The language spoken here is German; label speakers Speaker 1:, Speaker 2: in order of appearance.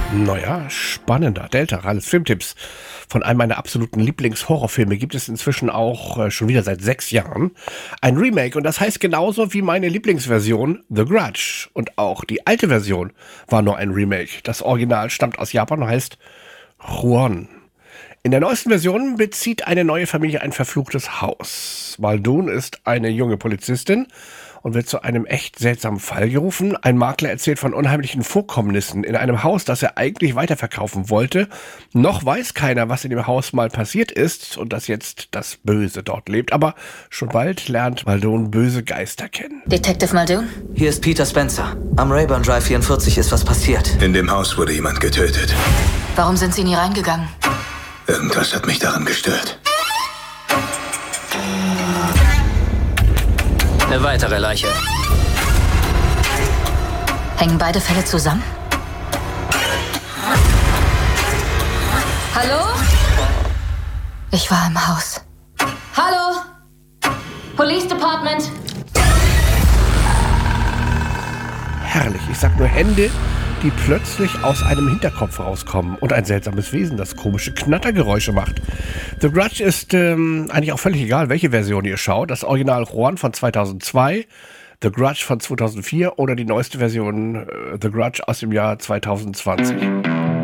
Speaker 1: Naja, spannender. Delta, Ralles Filmtipps. Von einem meiner absoluten Lieblingshorrorfilme gibt es inzwischen auch schon wieder seit 6 Jahren ein Remake. Und das heißt genauso wie meine Lieblingsversion The Grudge. Und auch die alte Version war nur ein Remake. Das Original stammt aus Japan und heißt Ju-On. In der neuesten Version bezieht eine neue Familie ein verfluchtes Haus. Muldoon ist eine junge Polizistin und wird zu einem echt seltsamen Fall gerufen. Ein Makler erzählt von unheimlichen Vorkommnissen in einem Haus, das er eigentlich weiterverkaufen wollte. Noch weiß keiner, was in dem Haus mal passiert ist und dass jetzt das Böse dort lebt. Aber schon bald lernt Muldoon böse Geister kennen.
Speaker 2: Detective Muldoon?
Speaker 3: Hier ist Peter Spencer. Am Rayburn Drive 44 ist was passiert.
Speaker 4: In dem Haus wurde jemand getötet.
Speaker 2: Warum sind Sie nie reingegangen?
Speaker 4: Irgendwas hat mich daran gestört.
Speaker 3: Eine weitere Leiche.
Speaker 2: Hängen beide Fälle zusammen? Hallo? Ich war im Haus. Hallo? Police Department?
Speaker 1: Herrlich, ich sag nur Hände, die plötzlich aus einem Hinterkopf rauskommen und ein seltsames Wesen, das komische Knattergeräusche macht. The Grudge ist eigentlich auch völlig egal, welche Version ihr schaut. Das Original Ju-On von 2002, The Grudge von 2004 oder die neueste Version The Grudge aus dem Jahr 2020.